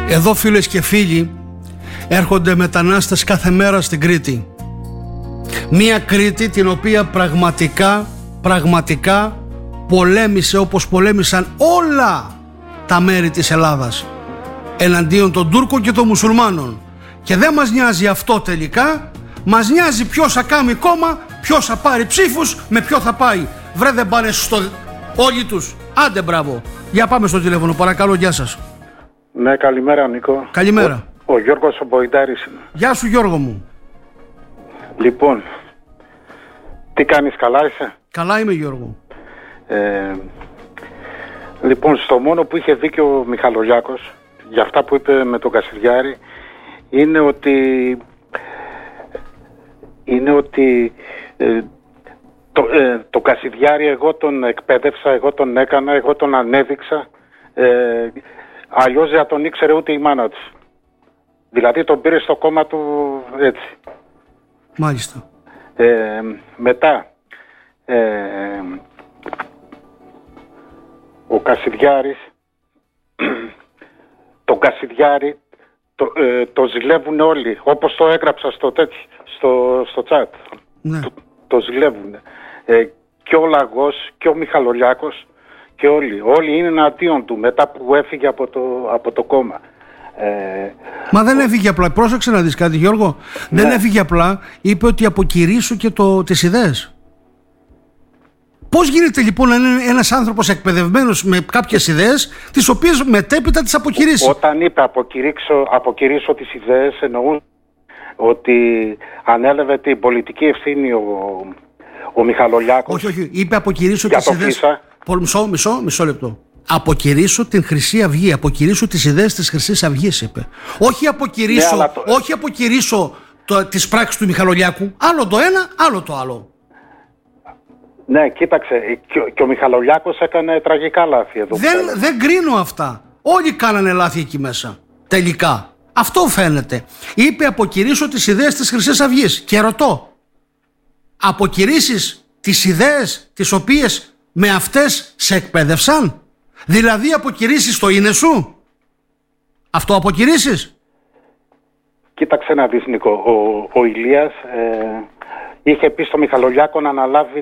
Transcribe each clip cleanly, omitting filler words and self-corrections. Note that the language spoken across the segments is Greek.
Εδώ, φίλες και φίλοι, έρχονται μετανάστες κάθε μέρα στην Κρήτη. Μία Κρήτη την οποία πραγματικά πολέμησε όπως πολέμησαν όλα τα μέρη της Ελλάδας εναντίον των Τούρκων και των Μουσουλμάνων. Και δεν μας νοιάζει αυτό τελικά. Μας νοιάζει ποιος θα κάνει κόμμα, ποιος θα πάρει ψήφους, με ποιο θα πάει. Βρε, δεν πάνε όλοι τους. Άντε, μπράβο. Για πάμε στο τηλέφωνο, παρακαλώ, γεια σας. Ναι, καλημέρα, Νίκο. Καλημέρα. Ο Γιώργος ο Μποϊντάρης είναι. Γεια σου, Γιώργο μου. Λοιπόν, τι κάνεις, καλά είσαι? Καλά είμαι, Γιώργο. Λοιπόν, στο μόνο που είχε δίκιο ο Μιχαλολιάκος για αυτά που είπε με τον Κασιδιάρη είναι ότι το Κασιδιάρη εγώ τον εκπαίδευσα, εγώ τον έκανα, εγώ τον ανέδειξα, αλλιώς δεν τον ήξερε ούτε η μάνα του. Δηλαδή τον πήρε στο κόμμα του έτσι. Μάλιστα. Μετά ο Κασιδιάρης τον Κασιδιάρη το ζηλεύουν όλοι, όπως το έγραψα στο chat. Ναι. Το ζηλεύουν και ο Λαγός και ο Μιχαλολιάκος και όλοι είναι εναντίον του μετά που έφυγε από το κόμμα. Μα δεν έφυγε απλά, πρόσεξε να δεις κάτι, Γιώργο. Ναι. Δεν έφυγε απλά, είπε ότι αποκηρύσω και τις ιδέες. Πώς γίνεται λοιπόν να είναι ένας άνθρωπος εκπαιδευμένος με κάποιες ιδέες, τις οποίες μετέπειτα τις αποκηρύσει? Όταν είπε αποκηρύσω τις ιδέες, εννοούν ότι ανέλαβε την πολιτική ευθύνη ο Μιχαλολιάκος. Όχι, είπε αποκηρύσω τις ιδέες. Μισό λεπτό. Αποκηρύσω την Χρυσή Αυγή, αποκηρύσω τις ιδέες της Χρυσής Αυγής, είπε. Όχι αποκηρύσω τις πράξεις του Μιχαλολιάκου. Άλλο το ένα, άλλο το άλλο. Ναι, κοίταξε, και ο Μιχαλολιάκος έκανε τραγικά λάθη εδώ. Δεν κρίνω αυτά. Όλοι κάνανε λάθη εκεί μέσα. Τελικά. Αυτό φαίνεται. Είπε αποκηρύσω τις ιδέες της Χρυσής Αυγής. Και ρωτώ, αποκηρύσεις τις ιδέες τις οποίες με αυτές σε εκπαίδευσαν? Δηλαδή αποκηρύσεις το είναι σου? Αυτό αποκηρύσεις? Κοίταξε να δεις, Νίκο, ο Ηλίας είχε πει στο Μιχαλολιάκο να αναλάβει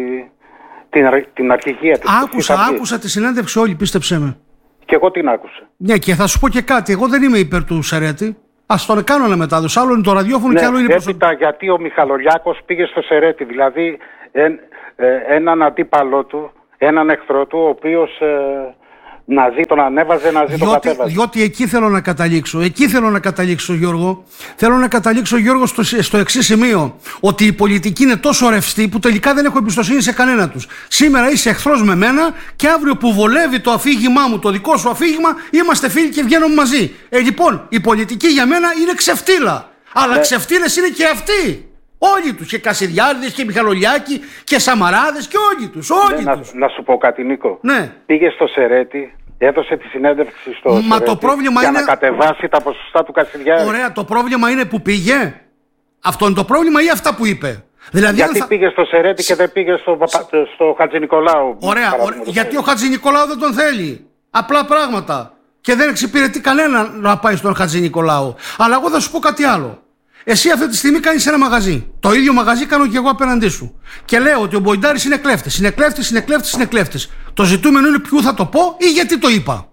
την αρχηγία της. Άκουσα τη συνέντευξη όλη, πίστεψέ με. Και εγώ την άκουσα. Ναι, και θα σου πω και κάτι. Εγώ δεν είμαι υπέρ του Σερέτη. Ας τον κάνω να μετάδοση. Άλλο είναι το ραδιόφωνο, ναι, και άλλο είναι έπειτα γιατί ο Μιχαλολιάκος πήγε στο Σερέτη. Δηλαδή έναν αντίπαλό του, έναν εχθρό του, ο οποίος να ζει τον ανέβαζε, να ζει τον κατέβαζε. Διότι εκεί θέλω να καταλήξω. Γιώργο. Θέλω να καταλήξω, Γιώργο, στο εξής σημείο. Ότι η πολιτική είναι τόσο ρευστή που τελικά δεν έχω εμπιστοσύνη σε κανένα τους. Σήμερα είσαι εχθρός με μένα και αύριο που βολεύει το αφήγημά μου, το δικό σου αφήγημα, είμαστε φίλοι και βγαίνουμε μαζί. Λοιπόν, η πολιτική για μένα είναι ξεφτύλα. Αλλά ξεφτύλες είναι και αυτοί. Όλοι τους, και Κασιδιάρηδες και Μιχαλολιάκη και Σαμαράδες και όλοι τους. Να σου πω κάτι, Νίκο. Ναι. Πήγε στο Σερέτη, έδωσε τη συνέντευξη στο Σερέτη το πρόβλημα για είναι... να κατεβάσει τα ποσοστά του Κασιδιάρη. Ωραία, το πρόβλημα είναι που πήγε. Αυτό είναι το πρόβλημα ή αυτά που είπε? Δηλαδή, γιατί πήγε στο Σερέτη και δεν πήγε στο Χατζηνικολάου? Ωραία, γιατί ο Χατζηνικολάου δεν τον θέλει. Απλά πράγματα. Και δεν εξυπηρετεί κανένα να πάει στον Χατζηνικολάου. Αλλά εγώ θα σου πω κάτι άλλο. Εσύ αυτή τη στιγμή κάνεις ένα μαγαζί. Το ίδιο μαγαζί κάνω και εγώ απέναντί σου. Και λέω ότι ο Μποϊντάρης είναι κλέφτης. Το ζητούμενο είναι ποιου θα το πω ή γιατί το είπα.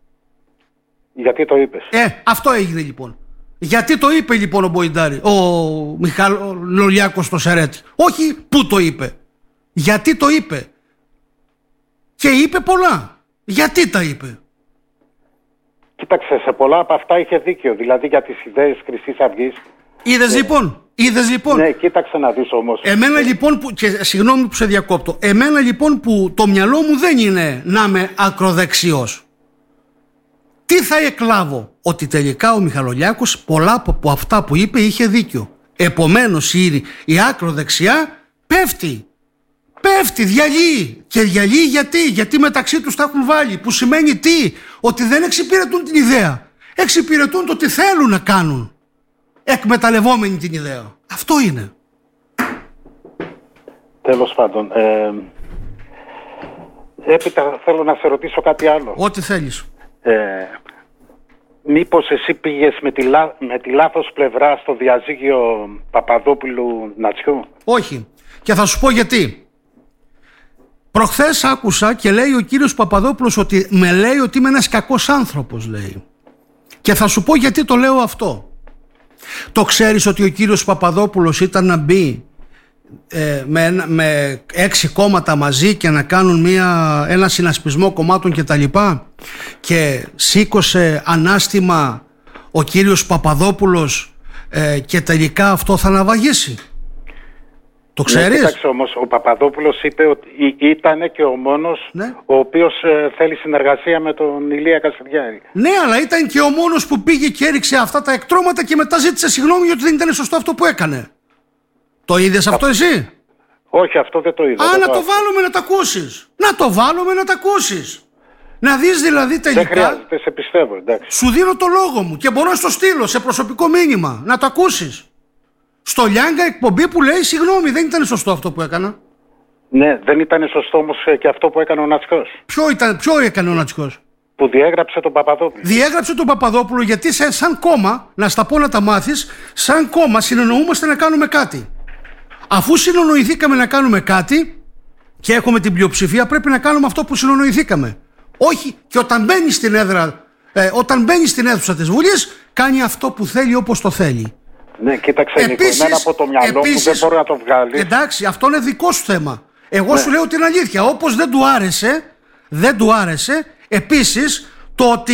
Γιατί το είπες? Αυτό έγινε λοιπόν. Γιατί το είπε λοιπόν ο Μποϊντάρη, ο Μιχαλολιάκος στο Σερέτη? Όχι πού το είπε. Γιατί το είπε. Και είπε πολλά. Γιατί τα είπε? Κοίταξε, σε πολλά από αυτά είχε δίκιο. Δηλαδή για τις ιδέες Χρυσής Αυγής. Είδες λοιπόν. Ναι, κοίταξε να δεις όμως. Εμένα λοιπόν, και συγγνώμη που σε διακόπτω, εμένα λοιπόν που το μυαλό μου δεν είναι να είμαι ακροδεξιός. Τι θα εκλάβω? Ότι τελικά ο Μιχαλολιάκος πολλά από αυτά που είπε είχε δίκιο. Επομένως η ακροδεξιά πέφτει, διαλύει. Και διαλύει γιατί μεταξύ τους τα έχουν βάλει. Που σημαίνει τι? Ότι δεν εξυπηρετούν την ιδέα. Εξυπηρετούν το τι θέλουν να κάνουν, εκμεταλλευόμενοι την ιδέα. Αυτό είναι. Τέλος πάντων, έπειτα θέλω να σε ρωτήσω κάτι άλλο. Ό,τι θέλεις. Μήπως εσύ πήγες με τη λάθος πλευρά στο διαζύγιο Παπαδόπουλου-Νατσιού? Όχι. Και θα σου πω γιατί. Προχθές άκουσα και λέει ο κύριος Παπαδόπουλος ότι με λέει ότι είμαι ένας κακός άνθρωπος, λέει. Και θα σου πω γιατί το λέω αυτό. Το ξέρεις ότι ο κύριος Παπαδόπουλος ήταν να μπει με 6 κόμματα μαζί και να κάνουν ένα συνασπισμό κομμάτων και τα λοιπά, και σήκωσε ανάστημα ο κύριος Παπαδόπουλος και τελικά αυτό θα ναυαγίσει? Το ξέρεις? Κοίταξε όμως, ο Παπαδόπουλος είπε ότι ήταν και ο μόνος, ναι, ο οποίος θέλει συνεργασία με τον Ηλία Κασιδιάρη. Ναι, αλλά ήταν και ο μόνος που πήγε και έριξε αυτά τα εκτρώματα και μετά ζήτησε συγγνώμη γιατί δεν ήταν σωστό αυτό που έκανε. Το είδες αυτό εσύ? Όχι, αυτό δεν το είδα. Να το βάλουμε να τα ακούσεις. Να το βάλουμε να τα ακούσεις. Να δεις δηλαδή τελικά. Δεν χρειάζεται, σε πιστεύω, εντάξει. Σου δίνω το λόγο μου και μπορώ να στο στείλω σε προσωπικό μήνυμα. Να το ακούσεις. Στο Λιάγκα εκπομπή που λέει συγγνώμη, δεν ήταν σωστό αυτό που έκανα. Ναι, δεν ήταν σωστό όμως και αυτό που έκανε ο Νατσικός. Ποιο έκανε ο Νατσικός? Που διέγραψε τον Παπαδόπουλο. Διέγραψε τον Παπαδόπουλο γιατί σαν κόμμα, να στα πω να τα μάθεις, σαν κόμμα συνεννοούμαστε να κάνουμε κάτι. Αφού συνεννοηθήκαμε να κάνουμε κάτι και έχουμε την πλειοψηφία, πρέπει να κάνουμε αυτό που συνεννοηθήκαμε. Όχι και όταν μπαίνει στην έδρα, όταν μπαίνει στην αίθουσα της Βουλής, κάνει αυτό που θέλει όπως το θέλει. Ναι, κοίταξε, Νίκο, εμένα από το μυαλό μου δεν μπορεί να το βγάλει. Εντάξει, αυτό είναι δικό σου θέμα. Εγώ σου λέω την αλήθεια. Όπως δεν του άρεσε, επίσης το ότι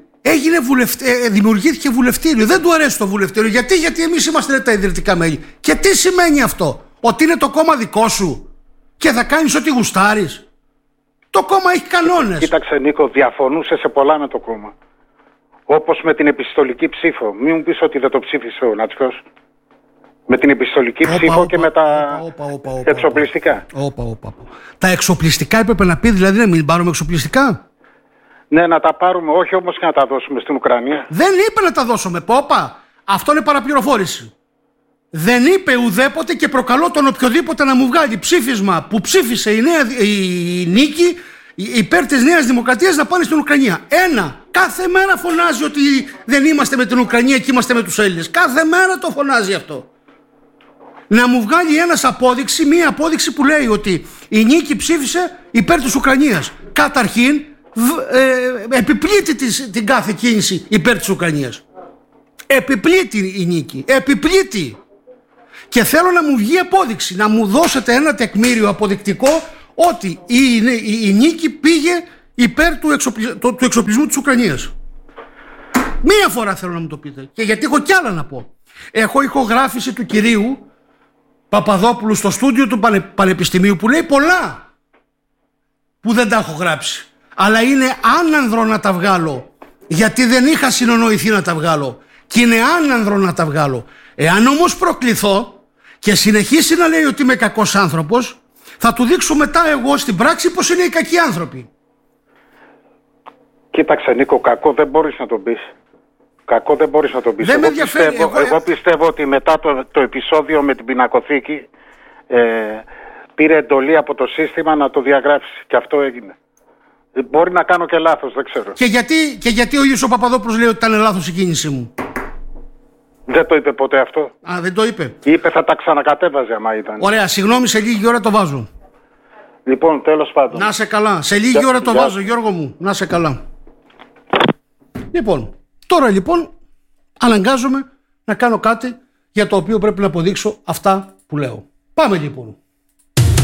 δημιουργήθηκε βουλευτήριο. Δεν του αρέσει το βουλευτήριο. Γιατί εμείς είμαστε τα ιδρυτικά μέλη. Και τι σημαίνει αυτό? Ότι είναι το κόμμα δικό σου και θα κάνεις ό,τι γουστάρεις? Το κόμμα έχει κανόνες. Κοίταξε, Νίκο, διαφωνούσε σε πολλά με το κόμμα. Όπως με την επιστολική ψήφο. Μην μου πεις ότι δεν το ψήφισε ο Νατσικός. Με την επιστολική ψήφο και με τα εξοπλιστικά. Τα εξοπλιστικά έπρεπε να πει, δηλαδή να μην πάρουμε εξοπλιστικά? Ναι, να τα πάρουμε, όχι όμως και να τα δώσουμε στην Ουκρανία. Δεν είπε να τα δώσουμε, αυτό είναι παραπληροφόρηση. Δεν είπε ουδέποτε και προκαλώ τον οποιοδήποτε να μου βγάλει ψήφισμα που ψήφισε η Νίκη υπέρ της Νέας Δημοκρατίας να πάνε στην Ουκρανία. Κάθε μέρα φωνάζει ότι δεν είμαστε με την Ουκρανία και είμαστε με τους Έλληνες. Κάθε μέρα το φωνάζει αυτό. Να μου βγάλει μία απόδειξη που λέει ότι η Νίκη ψήφισε υπέρ της Ουκρανίας. Καταρχήν επιπλήττει την κάθε κίνηση υπέρ της Ουκρανίας. Επιπλήττει η Νίκη. Επιπλήττει. Και θέλω να μου βγει απόδειξη, να μου δώσετε ένα τεκμήριο αποδεικτικό ότι η Νίκη πήγε υπέρ του εξοπλισμού της Ουκρανίας. Μία φορά θέλω να μου το πείτε. Και γιατί έχω κι άλλα να πω. Έχω ηχογράφηση του κυρίου Παπαδόπουλου στο στούντιο του Πανεπιστημίου που λέει πολλά που δεν τα έχω γράψει. Αλλά είναι άνανδρο να τα βγάλω, γιατί δεν είχα συνεννοηθεί να τα βγάλω. Και είναι άνανδρο να τα βγάλω. Εάν όμως προκληθώ και συνεχίσει να λέει ότι είμαι κακός άνθρωπος, θα του δείξω μετά εγώ στην πράξη πως είναι οι κακοί άνθρωποι. Κοίταξε, Νίκο, κακό δεν μπορείς να τον πεις. Κακό δεν μπορείς να τον πεις. Εγώ πιστεύω ότι μετά το επεισόδιο με την πινακοθήκη πήρε εντολή από το σύστημα να το διαγράψει. Και αυτό έγινε. Μπορεί να κάνω και λάθος, δεν ξέρω. Και γιατί ο ίδιος ο Παπαδόπουλος λέει ότι ήταν λάθος η κίνησή μου? Δεν το είπε ποτέ αυτό. Δεν το είπε. Είπε θα τα ξανακατέβαζε άμα ήταν. Ωραία, συγγνώμη, σε λίγη ώρα το βάζω. Λοιπόν, τέλος πάντων. Να σε καλά. Σε λίγη ώρα το βάζω, Γιώργο μου. Να σε καλά. Λοιπόν, τώρα αναγκάζομαι να κάνω κάτι για το οποίο πρέπει να αποδείξω αυτά που λέω. Πάμε λοιπόν.